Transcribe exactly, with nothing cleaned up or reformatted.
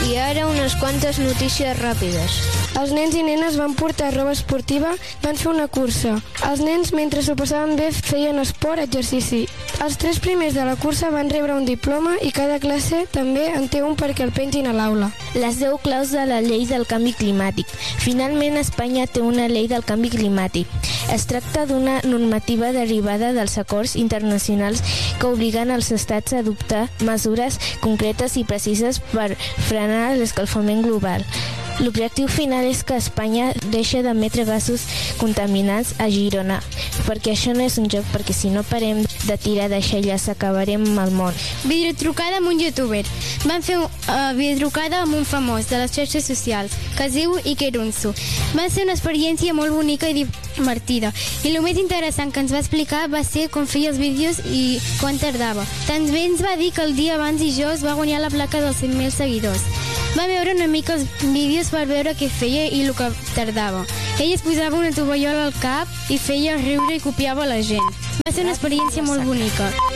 I ara unes quantes notícies ràpides. Els nens i nenes van portar roba esportiva, van fer una cursa. Els nens, mentre s'ho passaven bé, feien esport, exercici. Els tres primers de la cursa van rebre un diploma i cada classe també en té un perquè el pengin a l'aula. Les deu claus de la llei del canvi climàtic. Finalment, Espanya té una llei del canvi climàtic. Es tracta d'una normativa derivada dels acords internacionals que obliguen els estats a adoptar mesures concretes i precises per frenar l'escalfament global. L'objectiu final és que Espanya deixi d'emetre gasos contaminants a Girona, perquè això no és un joc, perquè si no parem de tirar deixalles acabarem amb el món. Videotrucada amb un youtuber. Van fer una uh, videotrucada amb un famós de les xarxes socials, que es diu Iker Unzu. Va ser una experiència molt bonica i divertida. I el més interessant que ens va explicar va ser com feia els vídeos i quan tardava. També ens va dir que el dia abans i jo es va guanyar la placa dels cent mil seguidors. Va veure una mica els vídeos per veure què feia i el que tardava. Ell es posava una tovallola al cap i feia riure i copiava la gent. Va ser una experiència molt bonica.